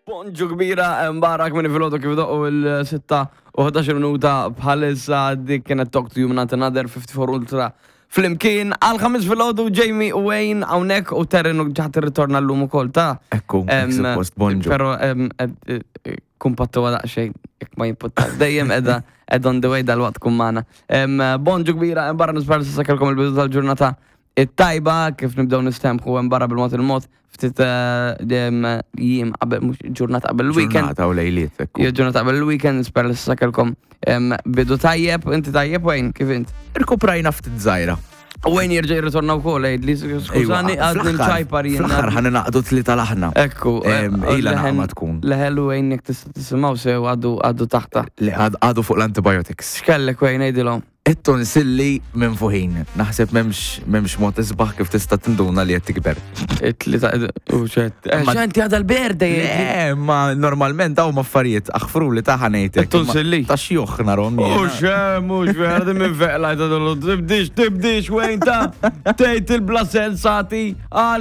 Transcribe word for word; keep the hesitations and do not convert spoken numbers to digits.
Bonġu kbira mbarak minn filotu kif doqqu il-sitta u ħdax minuta bħalissa dik kienet Talk to You minn Another fifty-four Ultra fl-imkien għal-ħamis filotu Jamie u Wayne għawnek u Terren u ġaħt il-ritorna l-lum u kol ta' Ekku, post bonġu. Pero kumpattu għada xej jek ma jimputta dejjem edha ed on the way dal-waqt kummana. Bonġu kbira mbarra nisbar s-sakalkom il-bidu tal-ġurnata it-tajba kif nibdaw nistemħu mbarra bil-mot il-mot ftit jiem qabel mhux ġurnata qabel il-weekend. Ġurnata u lejliet. Jo ġurnata qabel il-weekend nisper li s-sakalkom bidu tajjeb, inti tajjeb Wayne kif int? Irkuprajna ftit żgħira. Wayne jerġa' jirritorna wkoll għejdli skużani għadni mċajpar jien. Fl-aħħar ħan naqdu tlieta laħna. Ekku. Ejla naqma tkun. Leħel Wayne jekk tista' tisimgħu sew għadu taħta. Għadu fuq l-antibiotics. X'kellek Wayne ngħidilhom? it-tonsilli minn fuħin. Naħseb memx memx mod isbaħ kif tista' tinduna li qed tikber. It-tlieta u ċett. Ġenti għadha l-berde. Le, ma normalment daw maffarijiet aħfru li taħa ngħidlek. it-tonsilli. Ta' xjuħ narhom. Mhux mhux vera minn feqla tibdix tibdix Wayne ta' tgħid il-bla sensati